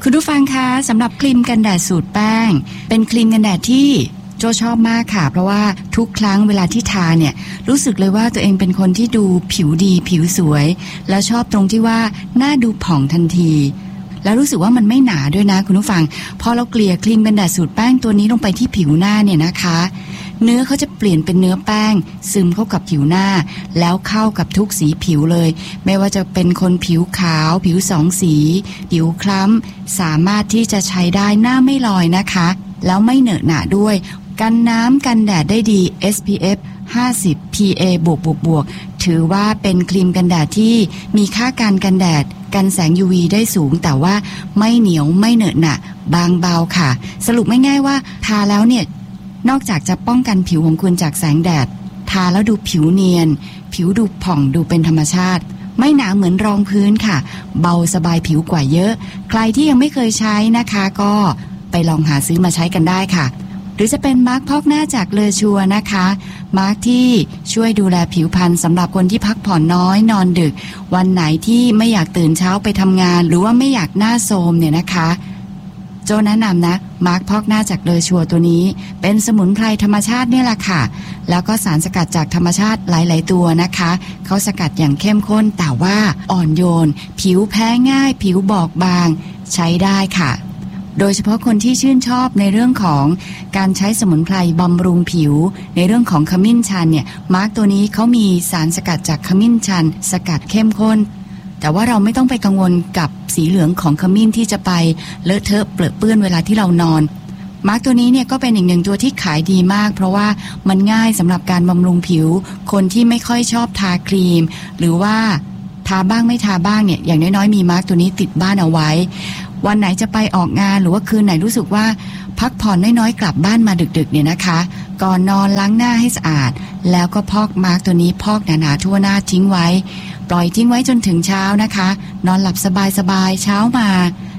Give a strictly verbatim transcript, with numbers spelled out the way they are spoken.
คุณผู้ฟังคะสำหรับครีมกันแดดสูตรแป้งเป็นครีมกันแดดที่โจชอบมากค่ะเพราะว่าทุกครั้งเวลาที่ทาเนี่ยรู้สึกเลยว่าตัวเองเป็นคนที่ดูผิวดีผิวสวยแล้วชอบตรงที่ว่าหน้าดูผ่องทันทีแล้วรู้สึกว่ามันไม่หนาด้วยนะคุณผู้ฟังพอเราเกลี่ยครีมกันแดดสูตรแป้งตัวนี้ลงไปที่ผิวหน้าเนี่ยนะคะเนื้อเขาจะเปลี่ยนเป็นเนื้อแป้งซึมเข้ากับผิวหน้าแล้วเข้ากับทุกสีผิวเลยไม่ว่าจะเป็นคนผิวขาวผิวสองสีผิวคล้ำสามารถที่จะใช้ได้หน้าไม่ลอยนะคะแล้วไม่เหนอะหนะด้วยกันน้ำกันแดดได้ดี เอส พี เอฟ ห้าสิบ พี เอ บวกบวกบวกถือว่าเป็นครีมกันแดดที่มีค่าการกันแดดกันแสง ยู วี ได้สูงแต่ว่าไม่เหนียวไม่เหนอะหนะบางเบาค่ะสรุปไม่ง่ายว่าทาแล้วเนี่ยนอกจากจะป้องกันผิวของคุณจากแสงแดดทาแล้วดูผิวเนียนผิวดูผ่องดูเป็นธรรมชาติไม่หนาเหมือนรองพื้นค่ะเบาสบายผิวกว่าเยอะใครที่ยังไม่เคยใช้นะคะก็ไปลองหาซื้อมาใช้กันได้ค่ะหรือจะเป็นมาร์คพอกหน้าจากเลอชัวนะคะมาร์คที่ช่วยดูแลผิวพรรณสำหรับคนที่พักผ่อนน้อยนอนดึกวันไหนที่ไม่อยากตื่นเช้าไปทำงานหรือว่าไม่อยากหน้าโทรมเนี่ยนะคะโจแนะนำนะมาร์คพอกหน้าจากเลอชัวตัวนี้เป็นสมุนไพรธรรมชาติเนี่ยแหละค่ะแล้วก็สารสกัดจากธรรมชาติหลายๆตัวนะคะเขาสกัดอย่างเข้มข้นแต่ว่าอ่อนโยนผิวแพ้ง่ายผิวบอบบางใช้ได้ค่ะโดยเฉพาะคนที่ชื่นชอบในเรื่องของการใช้สมุนไพรบำรุงผิวในเรื่องของขมิ้นชันเนี่ยมาร์คตัวนี้เขามีสารสกัดจากขมิ้นชันสกัดเข้มข้นแต่ว่าเราไม่ต้องไปกังวลกับสีเหลืองของขมิ้นที่จะไปเลอะเทอะเปรอะเปื้อนเวลาที่เรานอนมาร์คตัวนี้เนี่ยก็เป็นอีกหนึ่งตัวที่ขายดีมากเพราะว่ามันง่ายสำหรับการบำรุงผิวคนที่ไม่ค่อยชอบทาครีมหรือว่าทาบ้างไม่ทาบ้างเนี่ยอย่างน้อยๆมีมาร์คตัวนี้ติดบ้านเอาไว้วันไหนจะไปออกงานหรือว่าคืนไหนรู้สึกว่าพักผ่อนน้อยๆกลับบ้านมาดึกๆเนี่ยนะคะก่อนนอนล้างหน้าให้สะอาดแล้วก็พอกมาร์คตัวนี้พอกหนาๆทั่วหน้าทิ้งไว้ปล่อยทิ้งไว้จนถึงเช้านะคะนอนหลับสบายๆเช้ามา